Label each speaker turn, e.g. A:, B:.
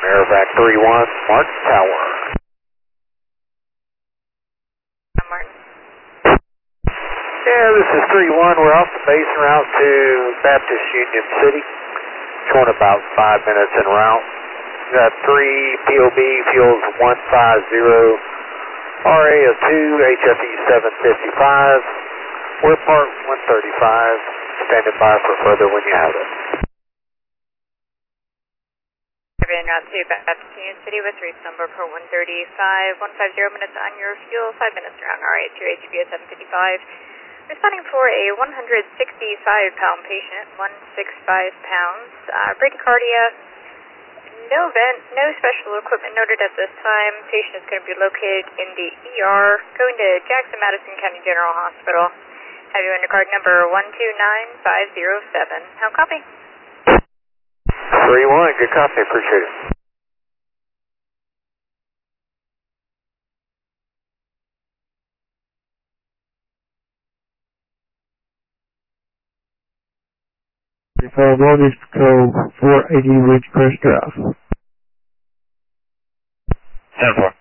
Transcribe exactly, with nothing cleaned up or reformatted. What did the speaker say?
A: Airvac three one, Martin Tower.
B: Martin.
A: Yeah, this is three one. We're off the base en route to Baptist Union City. Showing about five minutes en route. We got three P O B, fuels one five zero, R A of two, H F E seven fifty-five. We're part one thirty-five. Standing by for further when you have it.
B: En route to Baptist Union City with race number for one thirty-five, one fifty minutes on your fuel, five minutes around R A two, H F E seven fifty-five. Responding for a one hundred sixty-five pound patient, one hundred sixty-five pounds, uh, bradycardia, no vent, no special equipment noted at this time. Patient is going to be located in the E R, going to Jackson Madison County General Hospital. Have you under card number one two nine five zero seven. How copy?
A: three one, good copy, appreciate it.
C: For Voltage Code four eighty Ridgecrest Drive.
A: ten four.